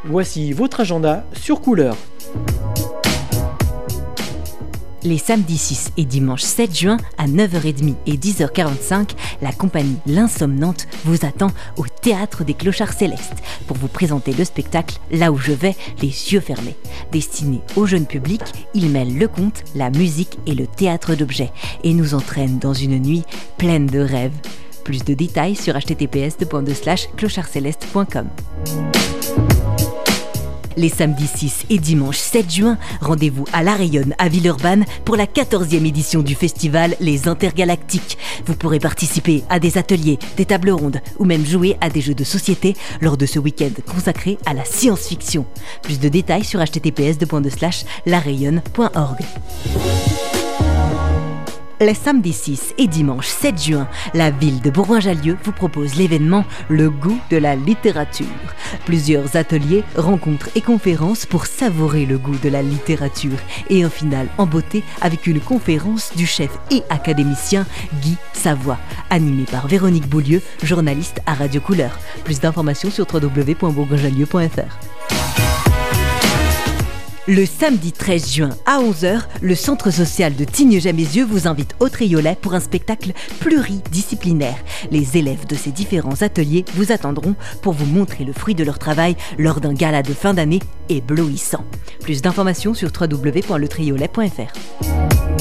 Voici votre agenda sur Couleur. Les samedis 6 et dimanche 7 juin à 9h30 et 10h45, la compagnie L'Insomnante vous attend au Théâtre des Clochards Célestes pour vous présenter le spectacle Là où je vais, les yeux fermés. Destiné au jeune public, il mêle le conte, la musique et le théâtre d'objets et nous entraîne dans une nuit pleine de rêves. Plus de détails sur https://clochardscelestes.com. Les samedis 6 et dimanche 7 juin, rendez-vous à La Rayonne à Villeurbanne pour la 14e édition du festival Les Intergalactiques. Vous pourrez participer à des ateliers, des tables rondes ou même jouer à des jeux de société lors de ce week-end consacré à la science-fiction. Plus de détails sur https://larayonne.org. Les samedis 6 et dimanche 7 juin, la ville de Bourgoin-Jallieu vous propose l'événement Le goût de la littérature. Plusieurs ateliers, rencontres et conférences pour savourer le goût de la littérature. Et un final en beauté avec une conférence du chef et académicien Guy Savoie, animé par Véronique Boulieu, journaliste à Radio Couleur. Plus d'informations sur www.bourgoinjallieu.fr. Le samedi 13 juin à 11h, le centre social de Tignes-Jamaizieux vous invite au Triolet pour un spectacle pluridisciplinaire. Les élèves de ces différents ateliers vous attendront pour vous montrer le fruit de leur travail lors d'un gala de fin d'année éblouissant. Plus d'informations sur www.letriolet.fr.